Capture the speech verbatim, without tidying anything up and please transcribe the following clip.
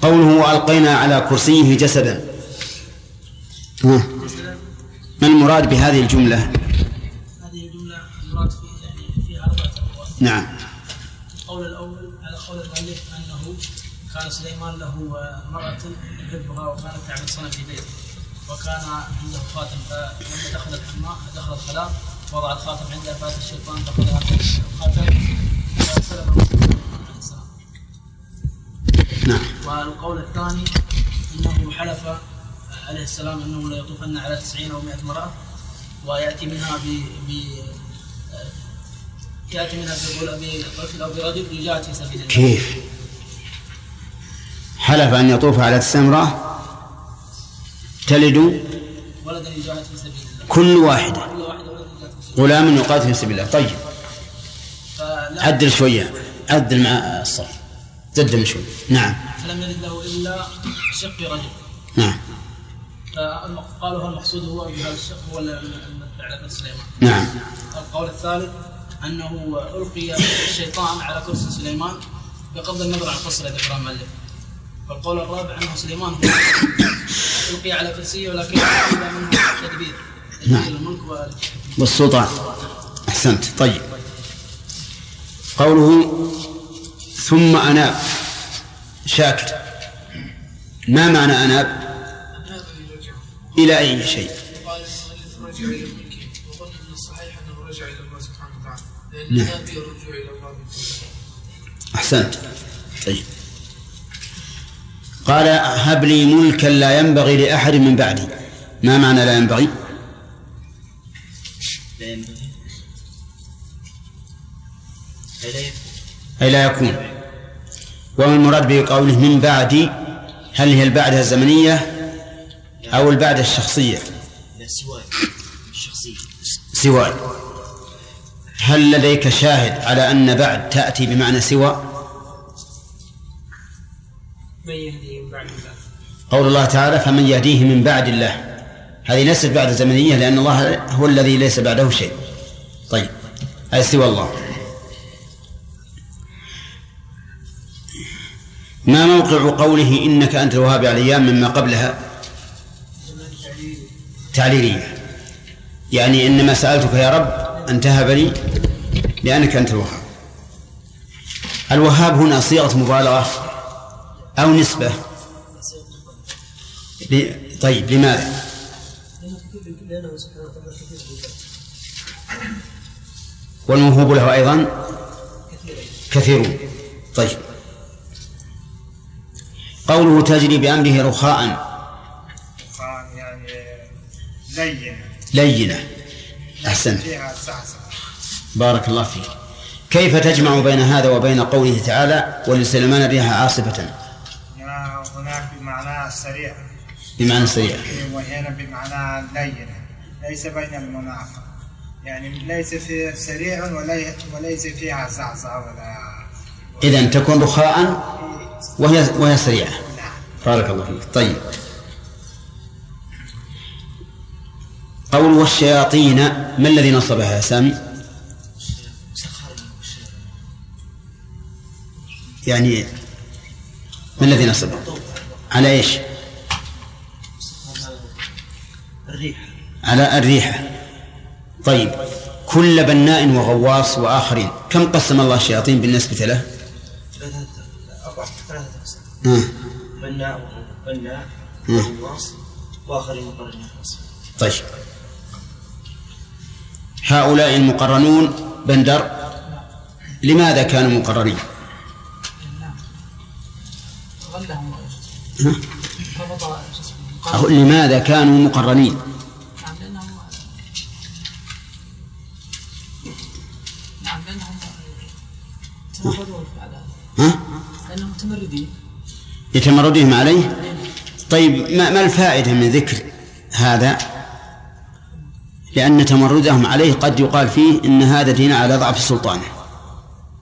قوله وألقينا على كرسيه جسدا، ما المراد بهذه الجملة؟ هذه الجملة المراد في يعني فيها أربعة أقوال. نعم. القول الأول على قول المؤلف أنه كان سليمان له مرأة يحبها وكانت تعمل صنم في بيته، وكان عنده خاتم، فلما دخل الحمام دخل الخلاء وضع الخاتم عنده، فات الشيطان دخل الخاتم فسلبه عن السلام. نعم. والقول الثاني أنه حلف عليه السلام أنه لا يطوفن على تسعين أو مئة امرأة، ويأتي منها ب ب يأتي منها بطفل أو برجل يجاهد في سبيل الله. كيف؟ حلف أن يطوف على تسع امرأة تلد ولدا يجاهد في سبيل الله، كل واحدة غلام يقاتل في سبيل الله. طيب عدل شوية، عدل مع الصف، زدم شوي. نعم. فلم يلد له إلا شق رجل. نعم. فقالوا المقصود هو بهذا الشق هو المتبع على سليمان. نعم. القول الثالث أنه ألقي الشيطان على كرسي سليمان بغض النظر عن قصر ذكر المؤلف. والقول الرابع أنه سليمان ألقي على كرسيه ولكن إذا منه تدبير تدبير الملك والسلطان. أحسنت. طيب قوله ثم أناب شاكر، ما معنى أناب؟ إلى أي شيء؟ قال المؤلف رجع إلى الملك، وقلنا من الصحيح أنه رجع إلى الله سبحانه وتعالى، لأن الناب هي الرجوع إلى الله. أحسنت. طيب قال هب لي ملكا لا ينبغي لأحد من بعدي، ما معنى لا ينبغي؟ لا ينبغي أي لا يكون. وما المراد بقوله من بعدي؟ هل هي البعدة الزمنية أو البعدة الشخصية؟ لا، سواء الشخصية. سواء. هل لديك شاهد على أن بعد تأتي بمعنى سواء؟ من يهديه من بعد الله. قول الله تعالى فمن يهديه من بعد الله، هذه ليست بعد زمنية لأن الله هو الذي ليس بعده شيء. طيب أي سوى الله. ما موقع قوله إنك أنت الوهاب على الأيام مما قبلها؟ تعليلية، يعني إنما سألتك يا رب أن تهب لي لأنك أنت الوهاب. الوهاب هنا صيغة مبالغة أو نسبة؟ طيب لماذا؟ والموهوب له أيضا كثيرون. طيب قوله تجري بأمره رخاء، يعني لينة لينة. أحسنت، بارك الله فيك. كيف تجمع بين هذا وبين قوله تعالى ولسليمان الريح عاصفة؟ هناك بمعنى سريع، بمعنى سريع، وهنا بمعنى لينة، ليس بين المنافق، يعني ليس في سريع وليس فيها زعزعة ولا. إذن تكون رخاء وهي وهي سريعة. بارك الله فيك. طيب قول والشياطين، ما الذي نصبها يا سامي؟ يعني ما الذي نصبها على ايش؟ الريح، على الريحة. طيب كل بناء وغواص وآخرين، كم قسم الله الشياطين بالنسبة له؟ ثلاثة أربعة ثلاثة آه. بناء بناء وغواص وآخرين مقرنين. طيب هؤلاء المقرنون بندر لماذا كانوا مقرنين؟ لماذا كانوا مقرنين؟ ها؟ لأنهم متمردين، يتمردهم عليه. طيب ما, ما الفائدة من ذكر هذا؟ لأن تمردهم عليه قد يقال فيه إن هذا دين على ضعف سلطانه.